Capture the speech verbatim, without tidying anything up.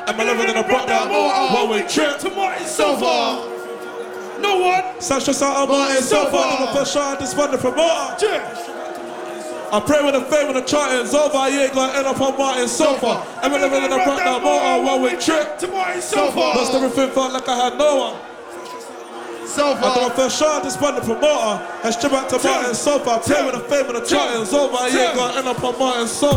And my living in a brought down motor. One way trip to Martin's Sofa. No one. Such as out of Martin's Sofa. I'm a first shot despondent promoter. I pray with the fame when the charting's over. You ain't gonna end up on Martin's Sofa. And my living in a brought down motor. One way trip to Martin's Sofa. Lost everything, felt like I had no one. Sofa. I do my first shot despondent promoter. And strip back to Martin's Sofa. I pray with the fame when the charting's over. You ain't gonna end up on Martin's Sofa.